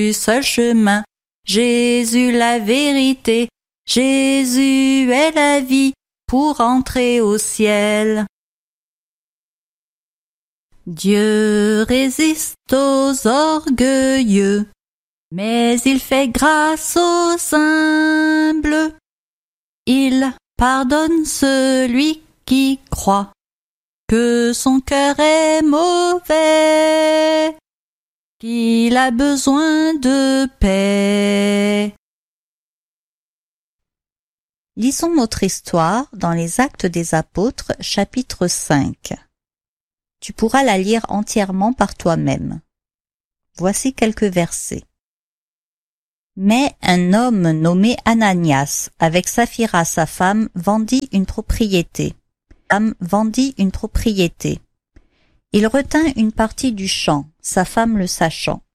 seul chemin, Jésus la vérité, Jésus est la vie pour entrer au ciel. Dieu résiste aux orgueilleux, mais il fait grâce aux humbles. Il pardonne celui qui croit que son cœur est mauvais, qu'il a besoin de paix. Lisons notre histoire dans les Actes des Apôtres, chapitre 5. Tu pourras la lire entièrement par toi-même. Voici quelques versets. Mais un homme nommé Ananias, avec Saphira sa femme, vendit une propriété. Il retint une partie du champ, sa femme le sachant.